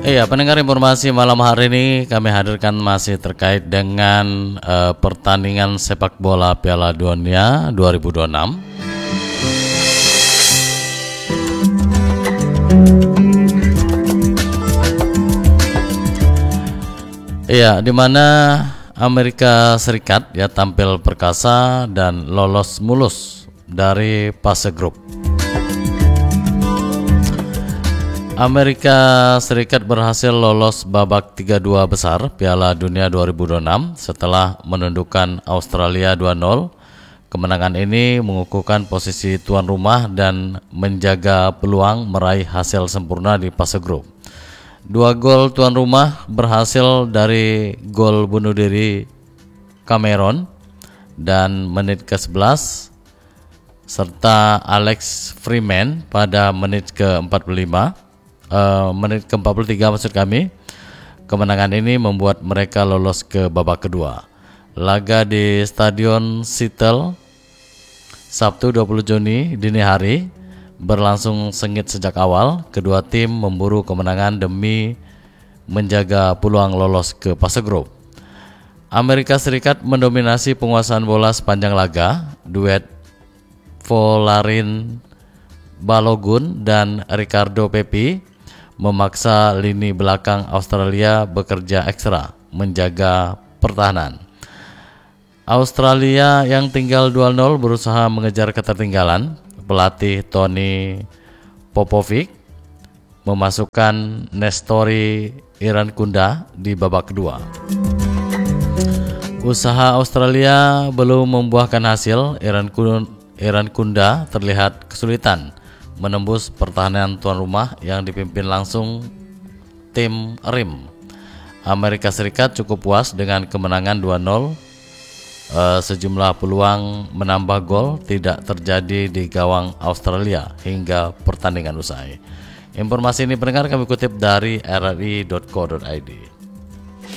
Iya, pendengar, informasi malam hari ini kami hadirkan masih terkait dengan pertandingan sepak bola Piala Dunia 2026. Iya, di mana Amerika Serikat ya tampil perkasa dan lolos mulus dari fase grup. Amerika Serikat berhasil lolos babak 32 besar Piala Dunia 2026 setelah menundukkan Australia 2-0. Kemenangan ini mengukuhkan posisi tuan rumah dan menjaga peluang meraih hasil sempurna di fase grup. 2 gol tuan rumah berhasil dari gol bunuh diri Cameron dan menit ke-11 serta Alex Freeman pada menit ke-45. Menit ke-43 maksud kami. Kemenangan ini membuat mereka lolos ke babak kedua. Laga di Stadion Seattle Sabtu 20 Juni dini hari berlangsung sengit sejak awal. Kedua tim memburu kemenangan demi menjaga peluang lolos ke fase grup. Amerika Serikat mendominasi penguasaan bola sepanjang laga. Duet Folarin Balogun dan Ricardo Pepi memaksa lini belakang Australia bekerja ekstra menjaga pertahanan. Australia yang tinggal 2-0 berusaha mengejar ketertinggalan. Pelatih Tony Popovic memasukkan Nestori Irankunda di babak kedua. Usaha Australia belum membuahkan hasil. Irankunda terlihat kesulitan menembus pertahanan tuan rumah yang dipimpin langsung tim Rim. Amerika Serikat cukup puas dengan kemenangan 2-0. Sejumlah peluang menambah gol tidak terjadi di gawang Australia hingga pertandingan usai. Informasi ini pendengar kami kutip dari rri.co.id.